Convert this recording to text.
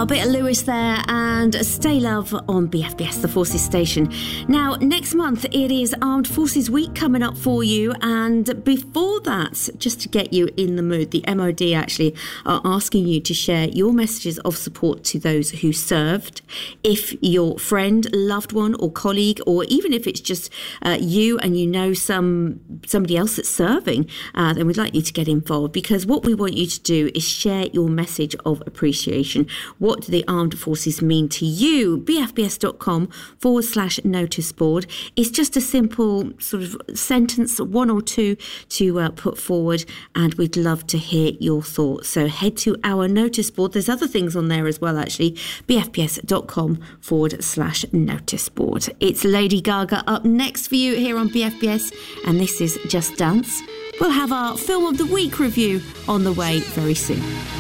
A bit of Lewis there and Stay Love on BFBS, the Forces station. Now, next month it is Armed Forces Week coming up for you, and before that, just to get you in the mood, the MOD actually are asking you to share your messages of support to those who served. If your friend, loved one or colleague, or even if it's just you and you know somebody else that's serving, then we'd like you to get involved, because what we want you to do is share your message of appreciation. What do the Armed Forces mean to you? BFBS.com/notice board. It's just a simple sort of sentence, one or two, to put forward, and we'd love to hear your thoughts. So head to our notice board. There's other things on there as well, actually. BFBS.com/notice board. It's Lady Gaga up next for you here on BFBS, and this is Just Dance. We'll have our Film of the Week review on the way very soon.